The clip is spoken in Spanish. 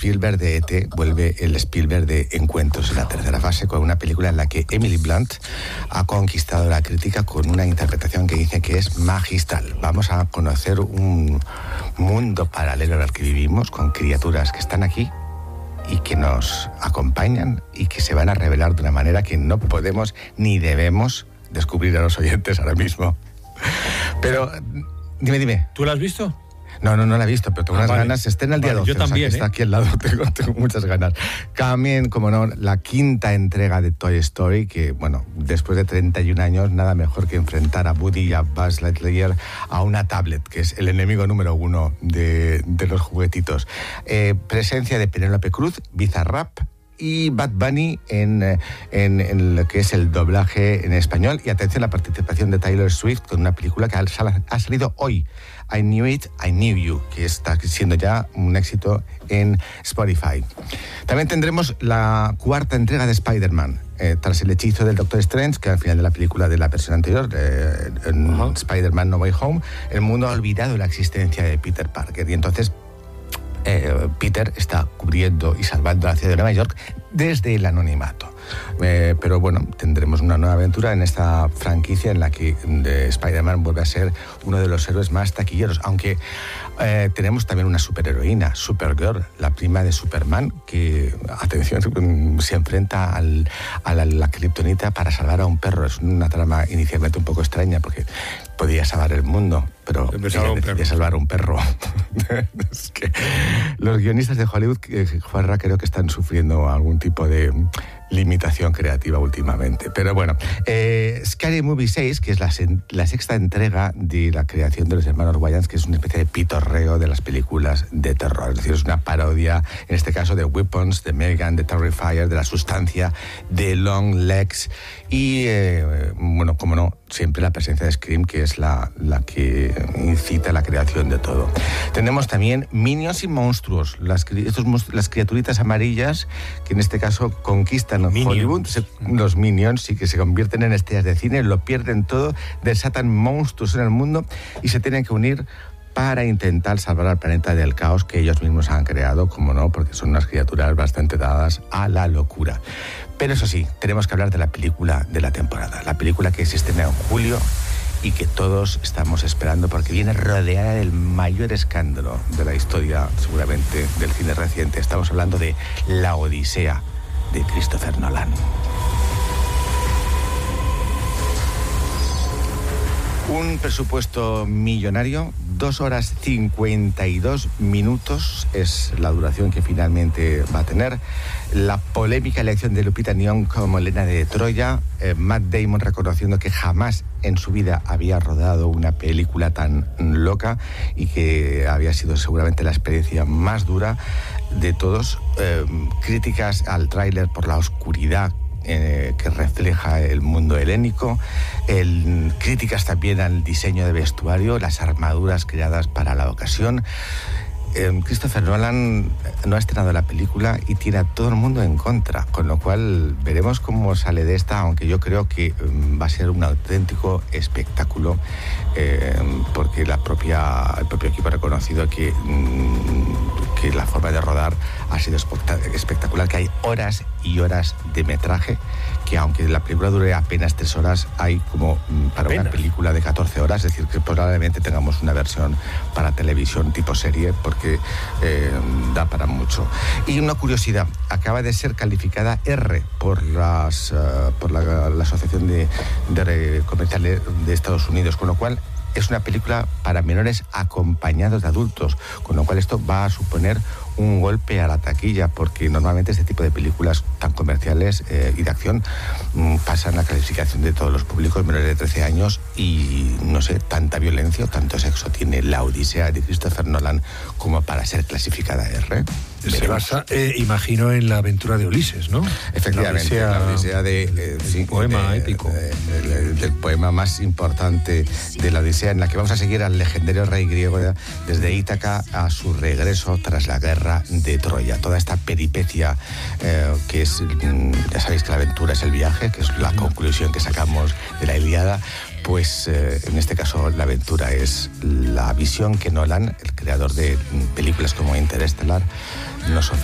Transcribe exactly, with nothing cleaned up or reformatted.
Spielberg de E T, vuelve el Spielberg de Encuentros en la tercera fase, con una película en la que Emily Blunt ha conquistado la crítica con una interpretación que dice que es magistral. Vamos a conocer un mundo paralelo al que vivimos, con criaturas que están aquí y que nos acompañan y que se van a revelar de una manera que no podemos ni debemos descubrir a los oyentes ahora mismo. Pero, dime, dime. ¿Tú la has visto? No, no, no la he visto, pero tengo ah, unas vale. ganas. Está en el día vale, doce, yo también, o sea, que ¿eh? está aquí al lado, tengo, tengo muchas ganas. También, como no, la quinta entrega de Toy Story, que, bueno, después de treinta y un años, nada mejor que enfrentar a Woody y a Buzz Lightyear a una tablet, que es el enemigo número uno de, de los juguetitos. Eh, presencia de Penélope Cruz, Bizarrap y Bad Bunny en, en, en lo que es el doblaje en español. Y atención, la participación de Taylor Swift con una película que ha, ha salido hoy, I Knew It, I Knew You, que está siendo ya un éxito en Spotify. También tendremos la cuarta entrega de Spider-Man, eh, tras el hechizo del Doctor Strange, que al final de la película de la versión anterior, eh, en uh-huh. Spider-Man No Way Home, el mundo ha olvidado la existencia de Peter Parker, y entonces eh, Peter está cubriendo y salvando la ciudad de Nueva York desde el anonimato. Eh, pero bueno, tendremos una nueva aventura en esta franquicia en la que eh, Spider-Man vuelve a ser uno de los héroes más taquilleros, aunque eh, tenemos también una superheroína, Supergirl, la prima de Superman, que, atención, se enfrenta al, a la, la kriptonita para salvar a un perro. Es una trama inicialmente un poco extraña porque podía salvar el mundo, pero ella decide salvar a un perro. Es que los guionistas de Hollywood, eh, Juanra, creo que están sufriendo algún tipo de limitación creativa últimamente. Pero bueno, eh, Scary Movie seis, que es la, la sexta entrega de la creación de los hermanos Wayans, que es una especie de pitorreo de las películas de terror. Es decir, es una parodia, en este caso, de Weapons, de Megan, de Terrifier, de La Sustancia, de Long Legs y, eh, bueno, como no, siempre la presencia de Scream, que es la, la que incita la creación de todo. Tenemos también Minions y Monstruos, las, estos, las criaturitas amarillas que en este caso conquistan Minions. Hollywood. Se, los Minions sí que se convierten en estrellas de cine, lo pierden todo, desatan monstruos en el mundo y se tienen que unir para intentar salvar al planeta del caos que ellos mismos han creado, como no, porque son unas criaturas bastante dadas a la locura. Pero eso sí, tenemos que hablar de la película de la temporada, la película que se estrena en julio y que todos estamos esperando porque viene rodeada del mayor escándalo de la historia, seguramente, del cine reciente. Estamos hablando de La Odisea, de Christopher Nolan. Un presupuesto millonario, dos horas cincuenta y dos minutos es la duración que finalmente va a tener. La polémica elección de Lupita Nyong'o como Helena de Troya, eh, Matt Damon reconociendo que jamás en su vida había rodado una película tan loca y que había sido seguramente la experiencia más dura de todos. Eh, críticas al tráiler por la oscuridad Eh, que refleja el mundo helénico, el, críticas también al diseño de vestuario, las armaduras creadas para la ocasión. Eh, Christopher Nolan no ha estrenado la película y tiene a todo el mundo en contra, con lo cual veremos cómo sale de esta, aunque yo creo que um, va a ser un auténtico espectáculo, eh, porque la propia, el propio equipo ha reconocido que, um, que la forma de rodar ha sido espectacular, que hay horas y horas de metraje, que aunque la película dure apenas tres horas, hay como para apenas una película de catorce horas, es decir, que probablemente tengamos una versión para televisión tipo serie, porque eh, da para mucho. Y una curiosidad, acaba de ser calificada R por, las, uh, por la, la Asociación de, de Comercial de Estados Unidos, con lo cual es una película para menores acompañados de adultos, con lo cual esto va a suponer un golpe a la taquilla, porque normalmente este tipo de películas tan comerciales eh, y de acción mm, pasan la clasificación de todos los públicos menores de trece años y, no sé, tanta violencia o tanto sexo tiene La Odisea de Christopher Nolan como para ser clasificada R. Se Veremos. basa, eh, imagino, en la aventura de Ulises, ¿no? Efectivamente, la Odisea, la Odisea de, eh, sí, poema de, épico. De, de, de, del poema más importante de la Odisea, en la que vamos a seguir al legendario rey griego desde Ítaca a su regreso tras la guerra de Troya. Toda esta peripecia eh, que es, ya sabéis que la aventura es el viaje, que es la conclusión que sacamos de la Ilíada. Pues eh, en este caso la aventura es la visión que Nolan, el creador de películas como Interestelar, nos ofrece.